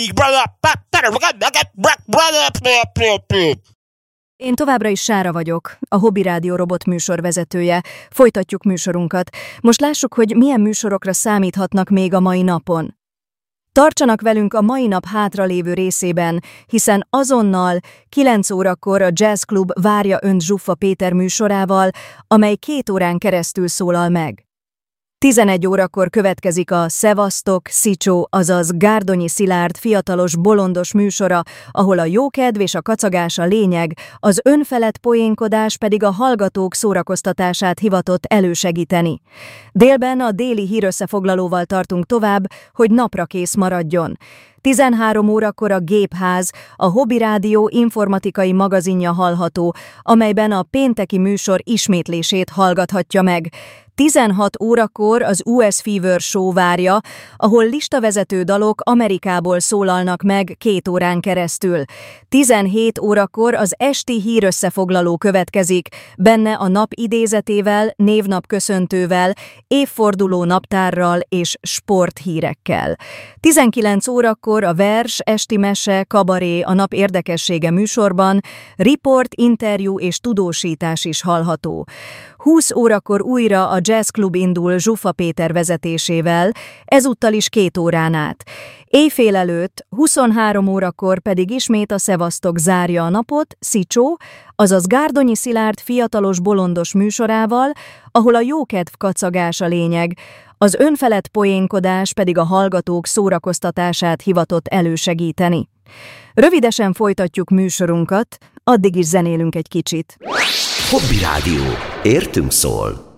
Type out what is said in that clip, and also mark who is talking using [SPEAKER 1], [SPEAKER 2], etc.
[SPEAKER 1] Én továbbra is Sára vagyok, a Hobby Rádió robot műsorvezetője. Folytatjuk műsorunkat. Most lássuk, hogy milyen műsorokra számíthatnak még a mai napon. Tartsanak velünk a mai nap hátralévő részében, hiszen azonnal 9 órakor a Jazz Club várja Önt Zsuffa Péter műsorával, amely 2 órán keresztül szólal meg. 11 órakor következik a Szevasztok, Szicsó, azaz Gárdonyi Szilárd fiatalos bolondos műsora, ahol a jókedv és a kacagás a lényeg, az önfelett poénkodás pedig a hallgatók szórakoztatását hivatott elősegíteni. Délben a déli hírösszefoglalóval tartunk tovább, hogy naprakész maradjon. 13 órakor a Gépház, a Hobby Rádió informatikai magazinja hallható, amelyben a pénteki műsor ismétlését hallgathatja meg. 16 órakor az US Fever Show várja, ahol listavezető dalok Amerikából szólalnak meg 2 órán keresztül. 17 órakor az esti hírösszefoglaló következik, benne a nap idézetével, névnap köszöntővel, évforduló naptárral és sporthírekkel. 19 órakor a vers, esti mese, kabaré, a nap érdekessége műsorban, riport, interjú és tudósítás is hallható. 20 órakor újra a Jazz Club indul Zsuffa Péter vezetésével, ezúttal is 2 órán át. Éjfél előtt, 23 órakor pedig ismét a Szevasztok zárja a napot, Szicsó, azaz Gárdonyi Szilárd fiatalos bolondos műsorával, ahol a jókedv kacagás a lényeg, az önfelett poénkodás pedig a hallgatók szórakoztatását hivatott elősegíteni. Rövidesen folytatjuk műsorunkat, addig is zenélünk egy kicsit.
[SPEAKER 2] Hobby Rádió. Értünk szól.